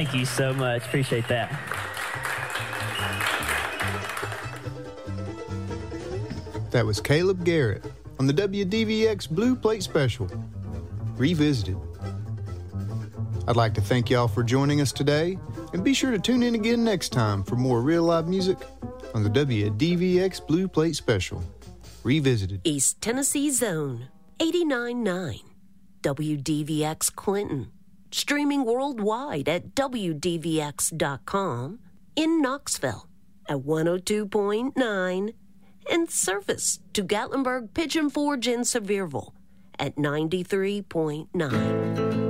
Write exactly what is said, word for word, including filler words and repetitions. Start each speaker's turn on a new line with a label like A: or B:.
A: Thank you so much. Appreciate that.
B: That was Caleb Garrett on the W D V X Blue Plate Special, Revisited. I'd like to thank y'all for joining us today, and be sure to tune in again next time for more real live music on the W D V X Blue Plate Special, Revisited.
C: East Tennessee Zone, eighty-nine point nine, W D V X Clinton, streaming worldwide at W D V X dot com, in Knoxville at one oh two point nine, and service to Gatlinburg, Pigeon Forge, and Sevierville at ninety-three point nine.